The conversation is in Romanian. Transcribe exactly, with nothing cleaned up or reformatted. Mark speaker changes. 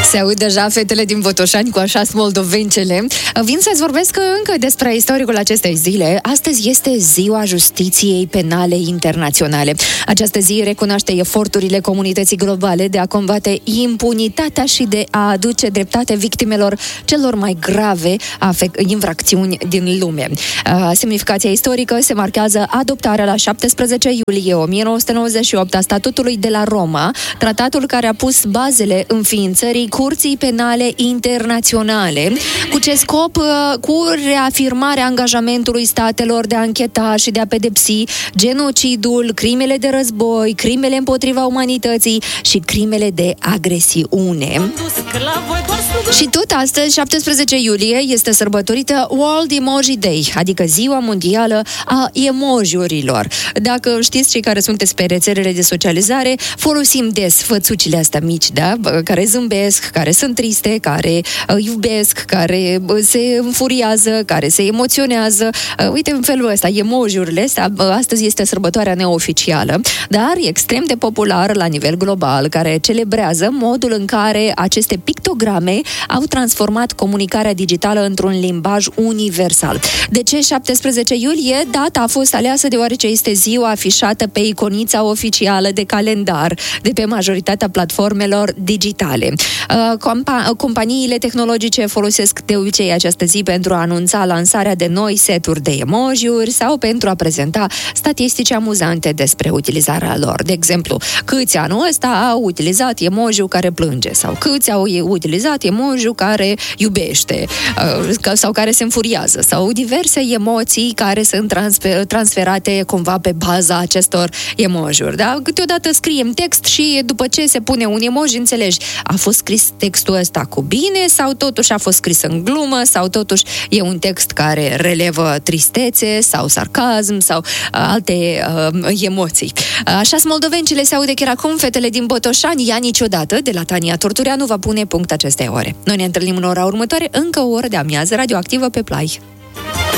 Speaker 1: Se aud deja fetele din Botoșani cu așa moldovencele. Vin să-ți vorbesc încă despre istoricul acestei zile. Astăzi este Ziua Justiției Penale Internaționale. Această zi recunoaște eforturile comunității globale de a combate impunitatea și de a aduce dreptate victimelor celor mai grave infracțiuni din lume. Semnificația istorică se marchează adoptarea la șaptesprezece iulie o mie nouă sute nouăzeci și opt a Statutului de la Roma, tratatul care a pus bazele înființării Curții Penale Internaționale. Cu ce scop? Cu reafirmarea angajamentului statelor de a încheta și de a pedepsi genocidul, crimele de război, crimele împotriva umanității și crimele de agresiune. Și tot astăzi, șaptesprezece iulie, este sărbătorită World Emoji Day, adică Ziua Mondială a Emojiurilor. Dacă știți, cei care sunteți pe rețelele de socializare, folosim des fățucile astea mici, da? Care zâmbesc, care sunt triste, care iubesc, care se înfuriază, care se emoționează. Uite, în felul ăsta, emojiurile astea, astăzi este sărbătoarea neoficială, dar e extrem de popular la nivel global, care celebrează modul în care aceste pictograme au transformat comunicarea digitală într-un limbaj universal. De ce șaptesprezece iulie? Data a fost aleasă deoarece este ziua afișată pe iconița oficială de calendar de pe majoritatea platformelor digitale. Compa- companiile tehnologice folosesc de obicei această zi pentru a anunța lansarea de noi seturi de emojiuri sau pentru a prezenta statistici amuzante despre utilizarea lor. De exemplu, câți anul ăsta au utilizat emojiul care plânge sau câți au utilizat emojiul care iubește sau care se înfuriază sau diverse emoții care sunt transfer- transferate cumva pe baza acestor emojiuri. Da? Câteodată scriem text și după ce se pune un emoji, înțelegi, a fost scris textul ăsta cu bine sau totuși a fost scris în glumă sau totuși e un text care relevă tristețe sau sarcasm sau uh, alte uh, emoții. Așa sunt moldovencile, se aude chiar acum. Fetele din Botoșani, ea niciodată, de la Tania Tortureanu, va pune punct acestei ore. Noi ne întâlnim în ora următoare, încă o oră de amiază radioactivă pe Play.